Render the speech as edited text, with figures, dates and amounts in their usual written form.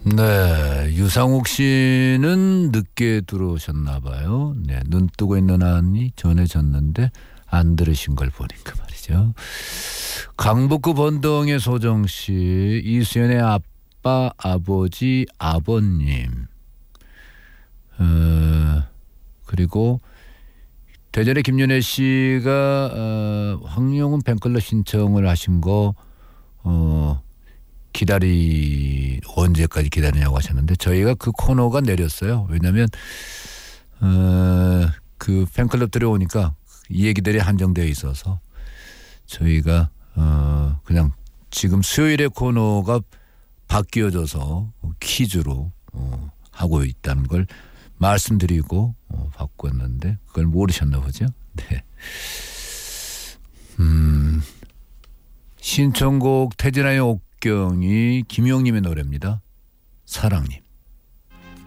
네, 유상욱 씨는 늦게 들어오셨나 봐요. 네, 눈 뜨고 있는 한이 전해졌는데 안 들으신 걸 보니까 말이죠. 강북구 번동의 소정 씨, 이수연의 아빠, 아버지, 아버님. 그리고 대전의 김윤혜 씨가 황용은 팬클럽 신청을 하신 거 언제까지 기다리냐고 하셨는데 저희가 그 코너가 내렸어요. 왜냐하면 그 팬클럽 들어오니까 이 얘기들이 한정되어 있어서 저희가 그냥 지금 수요일의 코너가 바뀌어져서 퀴즈로 하고 있다는 걸 말씀드리고 바꿨는데 그걸 모르셨나 보죠. 네. 신청곡 태진아의 옥경이 김용님의 노래입니다. 사랑님.